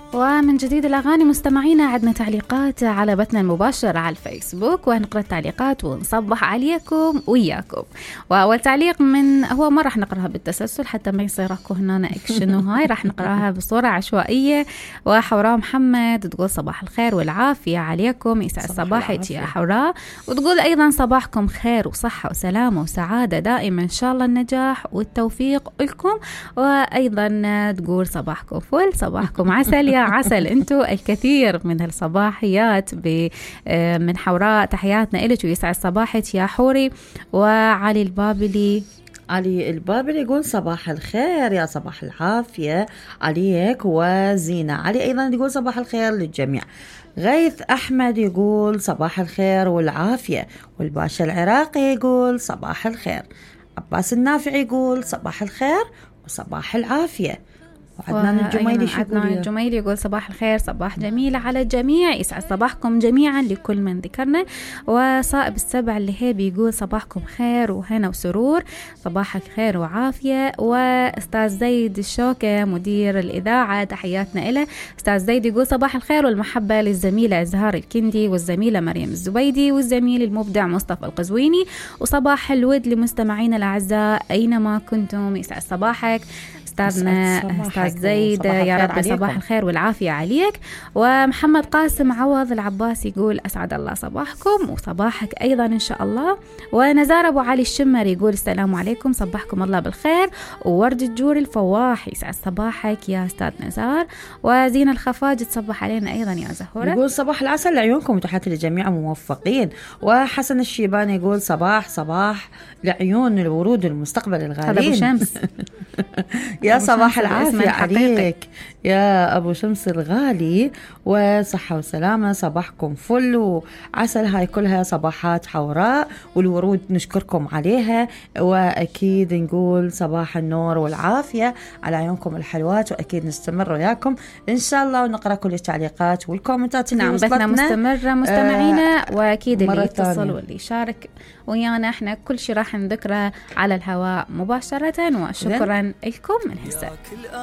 ومن جديد الأغاني مستمعينا، عندنا تعليقات على بثنا المباشر على الفيسبوك، وهنقرأ التعليقات ونصبح عليكم وياكم. وأول تعليق هو ما راح نقرأها بالتسلسل حتى ما يصير اكو هنا اكشن وهاي، راح نقرأها بصورة عشوائية. وحوراء محمد تقول صباح الخير والعافية عليكم، يسعد صباحك يا حوراء. وتقول أيضا صباحكم خير وصحة وسلامة وسعادة دائما، إن شاء الله النجاح والتوفيق لكم. وأيضا تقول صباحكم فل، صباحكم عسل يا عسل، انتو الكثير من الصباحيات من حوراء. تحياتنا إلك ويسعد صباحك يا حوري. وعلي البابلي يقول صباح الخير يا صباح العافية عليك وزينة. علي أيضا يقول صباح الخير للجميع. غيث أحمد يقول صباح الخير والعافية. والباشا العراقي يقول صباح الخير. عباس النافع يقول صباح الخير وصباح العافية. وعدنان الجميلي يقول صباح الخير، صباح جميل على الجميع، يسعد صباحكم جميعا لكل من ذكرنا. وصائب السبع اللي هي بيقول صباحكم خير وهنا وسرور، صباحك خير وعافية. وأستاذ زيد الشوكة مدير الإذاعة تحياتنا إله. أستاذ زيد يقول صباح الخير والمحبة للزميلة إزهار الكندي والزميلة مريم الزبيدي والزميل المبدع مصطفى القزويني. وصباح الود لمستمعينا الأعزاء أينما كنتم، يسعد صباحك أستاذ زيد، يا رب صباح الخير والعافية عليك. ومحمد قاسم عوض العباس يقول أسعد الله صباحكم وصباحك أيضا إن شاء الله. ونزار أبو علي الشمر يقول السلام عليكم، صباحكم الله بالخير. وورد الجور الفواح يسعد صباحك يا أستاذ نزار. وزين الخفاج تصبح علينا أيضا يا زهورة، يقول صباح العسل لعيونكم وتحياتي للجميع موفقين. وحسن الشيباني يقول صباح لعيون الورود المستقبل الغالين. هذا أبو شمس يا صباح العافية عليك يا أبو شمس الغالي، وصحة وسلامة، صباحكم فل وعسل. هاي كلها صباحات حوراء والورود نشكركم عليها. وأكيد نقول صباح النور والعافية على عيونكم الحلوات، وأكيد نستمر وياكم إن شاء الله ونقرأ كل التعليقات والكومنتات اللي وصلتنا. مستمرة مستمعينا، وأكيد اللي يتصل واللي يشارك ويانا احنا كل شيء راح نذكره على الهواء مباشرة. وشكرا لكم من هسه.